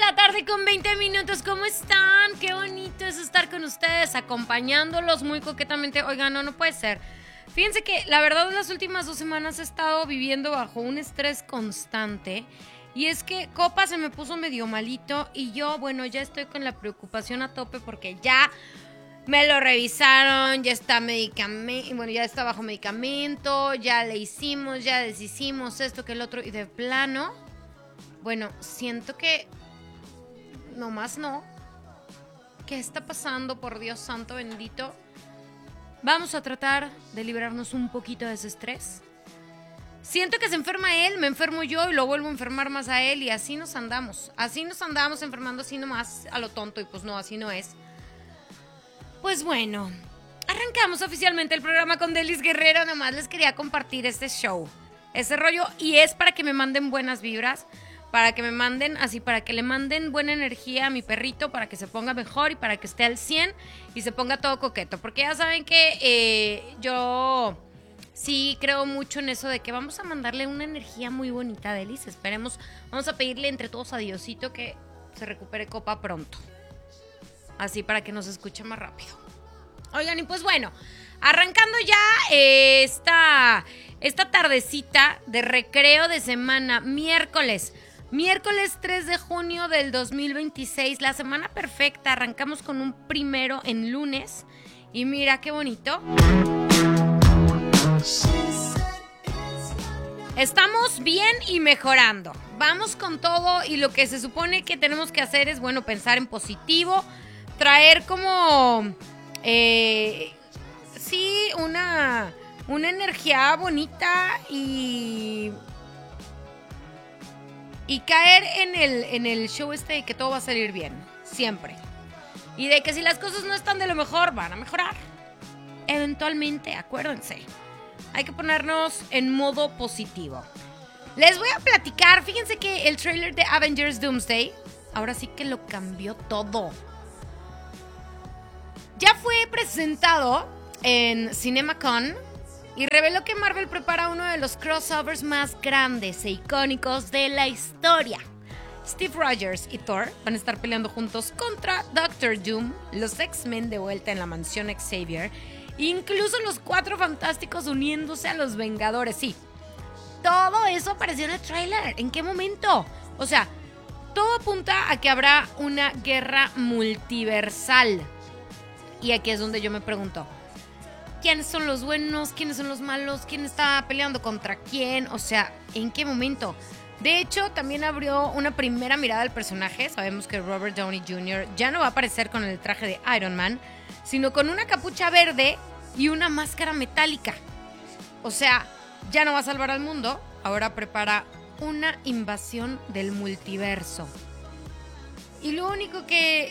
la tarde con 20 minutos. ¿Cómo están? Qué bonito es estar con ustedes, acompañándolos muy coquetamente. Oigan, no puede ser. Fíjense que la verdad las últimas 2 semanas he estado viviendo bajo un estrés constante. Y es que Copa se me puso medio malito y yo, bueno, ya estoy con la preocupación a tope porque ya me lo revisaron, ya está ya está bajo medicamento, ya le hicimos, ya deshicimos esto que el otro y de plano, bueno, siento que nomás no. ¿Qué está pasando, por Dios santo bendito? Vamos a tratar de librarnos un poquito de ese estrés. Siento que se enferma él, me enfermo yo y lo vuelvo a enfermar más a él y así nos andamos. Así nos andamos enfermando así nomás a lo tonto y pues no, así no es. Pues bueno, arrancamos oficialmente el programa con Delis Guerrero. Nomás les quería compartir este show, ese rollo, y es para que me manden buenas vibras, para que me manden así, para que le manden buena energía a mi perrito, para que se ponga mejor y para que esté al 100 y se ponga todo coqueto. Porque ya saben que yo sí creo mucho en eso de que vamos a mandarle una energía muy bonita a Delis. Esperemos, vamos a pedirle entre todos a Diosito que se recupere Copa pronto. Así para que nos escuche más rápido. Oigan, y pues bueno, arrancando ya esta tardecita de recreo de semana, miércoles 3 de junio del 2026, la semana perfecta. Arrancamos con un primero en lunes y mira qué bonito. Estamos bien y mejorando. Vamos con todo y lo que se supone que tenemos que hacer es, bueno, pensar en positivo, traer como, sí, una energía bonita y caer en el show de que todo va a salir bien, siempre. Y de que si las cosas no están de lo mejor, van a mejorar. Eventualmente, acuérdense. Hay que ponernos en modo positivo. Les voy a platicar, fíjense que el trailer de Avengers Doomsday, ahora sí que lo cambió todo. Ya fue presentado en CinemaCon y reveló que Marvel prepara uno de los crossovers más grandes e icónicos de la historia. Steve Rogers y Thor van a estar peleando juntos contra Doctor Doom, los X-Men de vuelta en la mansión Xavier, incluso los Cuatro Fantásticos uniéndose a los Vengadores. Sí, todo eso apareció en el tráiler. ¿En qué momento? O sea, todo apunta a que habrá una guerra multiversal. Y aquí es donde yo me pregunto, ¿quiénes son los buenos? ¿Quiénes son los malos? ¿Quién está peleando contra quién? O sea, ¿en qué momento? De hecho, también abrió una primera mirada al personaje. Sabemos que Robert Downey Jr. ya no va a aparecer con el traje de Iron Man, sino con una capucha verde y una máscara metálica. O sea, ya no va a salvar al mundo, ahora prepara una invasión del multiverso. Y lo único que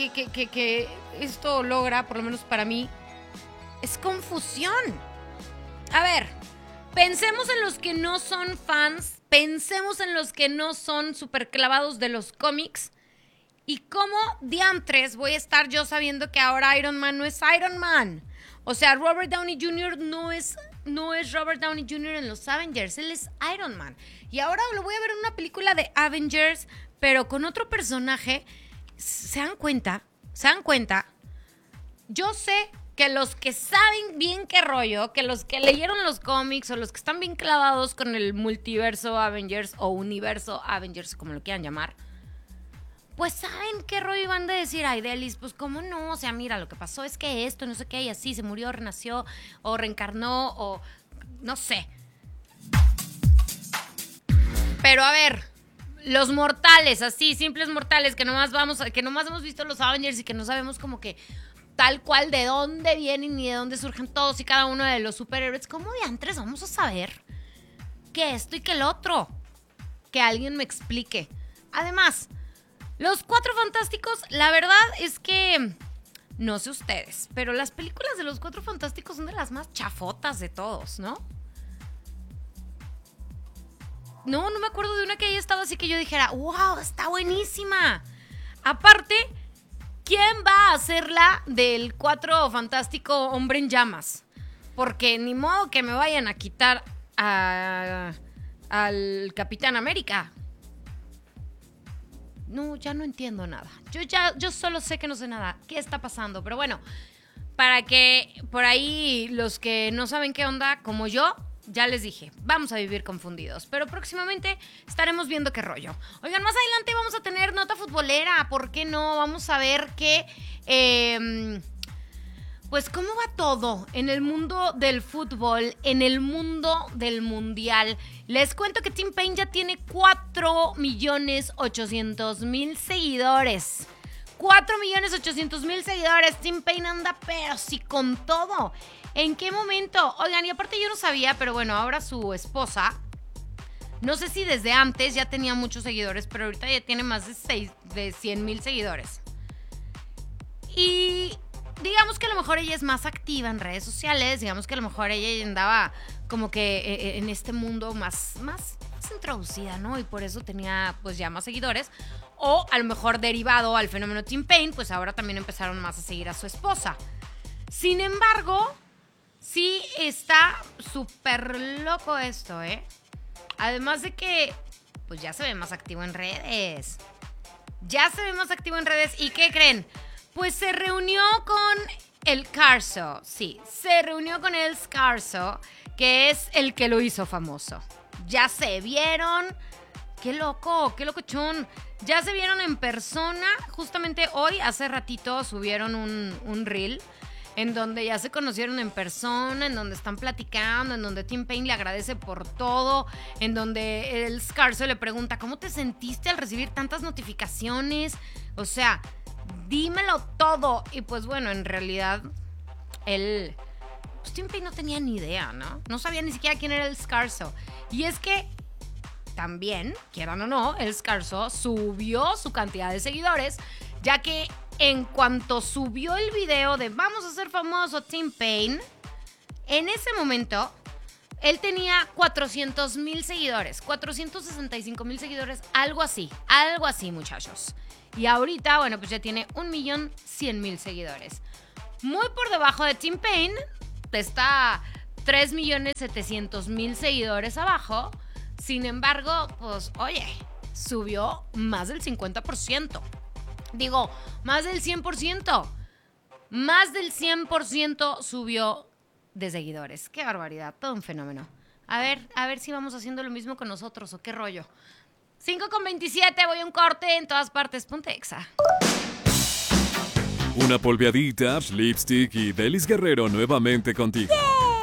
esto logra, por lo menos para mí, es confusión. A ver, pensemos en los que no son fans, pensemos en los que no son súper clavados de los cómics. ¿Y cómo diantres voy a estar yo sabiendo que ahora Iron Man no es Iron Man? O sea, Robert Downey Jr. no es Robert Downey Jr. en los Avengers, él es Iron Man. Y ahora lo voy a ver en una película de Avengers, pero con otro personaje. ¿Se dan cuenta? Yo sé que los que saben bien qué rollo, que los que leyeron los cómics o los que están bien clavados con el multiverso Avengers o universo Avengers, como lo quieran llamar, pues saben qué rollo van de decir. Ay, Delis, pues cómo no, o sea, mira, lo que pasó es que esto, no sé qué, y así se murió, renació o reencarnó o no sé. Pero a ver, los mortales, así, simples mortales, que nomás hemos visto los Avengers y que no sabemos como que tal cual de dónde vienen ni de dónde surgen todos y cada uno de los superhéroes. ¿Cómo diantres vamos a saber que esto y que el otro? Que alguien me explique. Además, los Cuatro Fantásticos, la verdad es que no sé ustedes, pero las películas de los Cuatro Fantásticos son de las más chafotas de todos, ¿no? No me acuerdo de una que haya estado así que yo dijera, wow, está buenísima. Aparte, ¿quién va a hacerla del Cuatro Fantástico Hombre en Llamas? Porque ni modo que me vayan a quitar al Capitán América. no, ya no entiendo nada. Yo solo sé que no sé nada. ¿Qué está pasando? Pero bueno, para que por ahí los que no saben qué onda, como yo, ya les dije, vamos a vivir confundidos. Pero próximamente estaremos viendo qué rollo. Oigan, más adelante vamos a tener nota futbolera. ¿Por qué no? Vamos a ver qué... pues cómo va todo en el mundo del fútbol, en el mundo del mundial. Les cuento que Tim Paine ya tiene 4.800.000 seguidores. 4.800.000 seguidores. Tim Paine anda pero sí con todo. ¿En qué momento? Oigan, y aparte yo no sabía, pero bueno, ahora su esposa, no sé si desde antes ya tenía muchos seguidores, pero ahorita ya tiene más de 100.000 seguidores. Y digamos que a lo mejor ella es más activa en redes sociales, digamos que a lo mejor ella andaba como que en este mundo más introducida, ¿no? Y por eso tenía pues ya más seguidores. O a lo mejor derivado al fenómeno Tim Paine, pues ahora también empezaron más a seguir a su esposa. Sin embargo, sí está súper loco esto, ¿eh? Además de que pues ya se ve más activo en redes. ¿Y qué creen? Pues se reunió con el Scarso. Sí, se reunió con el Scarso, que es el que lo hizo famoso. Ya se vieron. Qué locochón. Ya se vieron en persona. Justamente hoy, hace ratito, subieron un reel en donde ya se conocieron en persona, en donde están platicando, en donde Tim Paine le agradece por todo, en donde el Scarso le pregunta, ¿cómo te sentiste al recibir tantas notificaciones? O sea, dímelo todo. Y pues bueno, en realidad, pues Tim Paine no tenía ni idea, ¿no? No sabía ni siquiera quién era el Scarso. Y es que también, quieran o no, el Scarso subió su cantidad de seguidores, ya que en cuanto subió el video de Vamos a hacer famoso Tim Paine, en ese momento él tenía 400,000 seguidores, 465,000 seguidores, algo así, muchachos. Y ahorita, bueno, pues ya tiene 1,100,000 seguidores. Muy por debajo de Tim Paine, está 3,700,000 seguidores abajo. Sin embargo, pues, oye, subió más del 50%. Digo, más del 100%. Más del 100% subió de seguidores. Qué barbaridad, todo un fenómeno. A ver si vamos haciendo lo mismo con nosotros o qué rollo. 5:27, voy a un corte en todas partes. Ponte Exa. Una polveadita, lipstick y Delis Guerrero nuevamente contigo.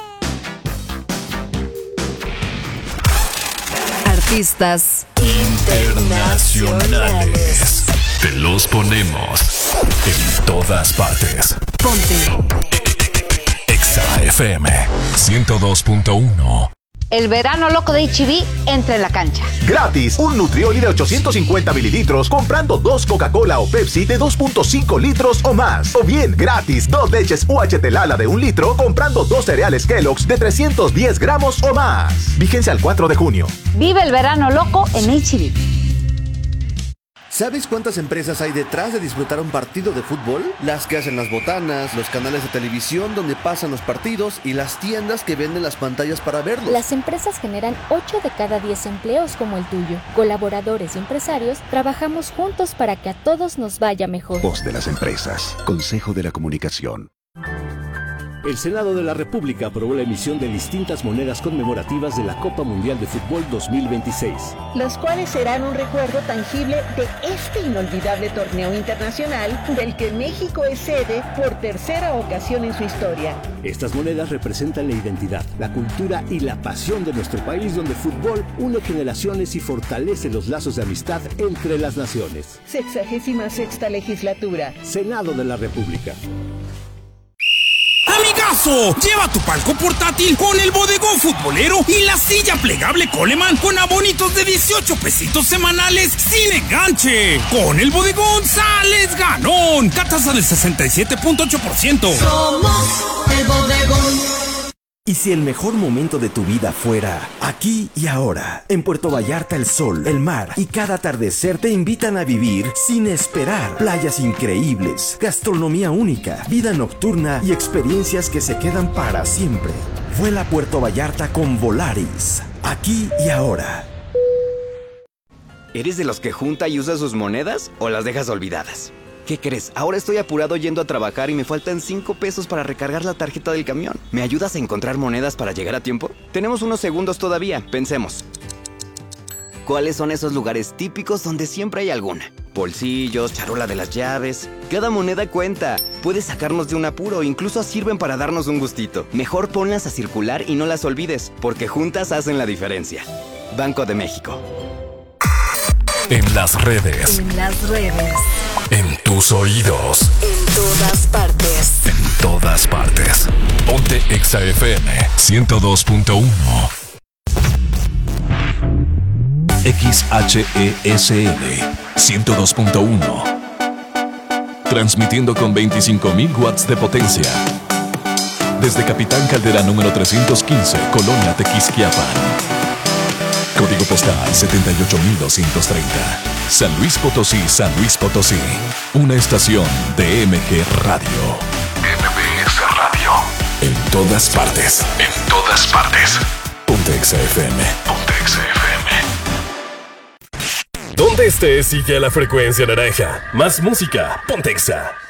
Artistas internacionales. Te los ponemos en todas partes. Ponte Exa FM 102.1. El verano loco de H-E-B entra en la cancha. Gratis, un Nutrioli de 850 mililitros comprando 2 Coca-Cola o Pepsi de 2.5 litros o más. O bien, gratis, 2 leches UHT Lala de 1 litro comprando 2 cereales Kellogg's de 310 gramos o más. Vigencia al 4 de junio. Vive el verano loco en H-E-B. ¿Sabes cuántas empresas hay detrás de disfrutar un partido de fútbol? Las que hacen las botanas, los canales de televisión donde pasan los partidos y las tiendas que venden las pantallas para verlos. Las empresas generan 8 de cada 10 empleos como el tuyo. Colaboradores y empresarios trabajamos juntos para que a todos nos vaya mejor. Voz de las empresas. Consejo de la Comunicación. El Senado de la República aprobó la emisión de distintas monedas conmemorativas de la Copa Mundial de Fútbol 2026. Los cuales serán un recuerdo tangible de este inolvidable torneo internacional del que México es sede por tercera ocasión en su historia. Estas monedas representan la identidad, la cultura y la pasión de nuestro país, donde el fútbol une generaciones y fortalece los lazos de amistad entre las naciones. 66ª legislatura. Senado de la República. ¡Amigazo! Lleva tu palco portátil con el bodegón futbolero y la silla plegable Coleman con abonitos de 18 pesitos semanales sin enganche. Con el bodegón sales ganón. Tasa del 67.8%. Somos el bodegón. ¿Y si el mejor momento de tu vida fuera aquí y ahora? En Puerto Vallarta el sol, el mar y cada atardecer te invitan a vivir sin esperar. Playas increíbles, gastronomía única, vida nocturna y experiencias que se quedan para siempre. Vuela a Puerto Vallarta con Volaris. Aquí y ahora. ¿Eres de los que junta y usa sus monedas o las dejas olvidadas? ¿Qué crees? Ahora estoy apurado yendo a trabajar y me faltan 5 pesos para recargar la tarjeta del camión. ¿Me ayudas a encontrar monedas para llegar a tiempo? Tenemos unos segundos todavía, pensemos. ¿Cuáles son esos lugares típicos donde siempre hay alguna? Bolsillos, charola de las llaves. Cada moneda cuenta. Puede sacarnos de un apuro, incluso sirven para darnos un gustito. Mejor ponlas a circular y no las olvides, porque juntas hacen la diferencia. Banco de México. En las redes. En las redes. En tus oídos. En todas partes. En todas partes. Ponte Exa FM 102.1. XHESL 102.1. Transmitiendo con 25.000 watts de potencia. Desde Capitán Caldera número 315, Colonia Tequisquiapan. Código postal 78230. San Luis Potosí, San Luis Potosí. Una estación de MG Radio. MBS Radio. En todas partes. En todas partes. Ponte Exa FM. Ponte Exa FM. Donde estés, sigue la frecuencia naranja. Más música. Ponte Exa.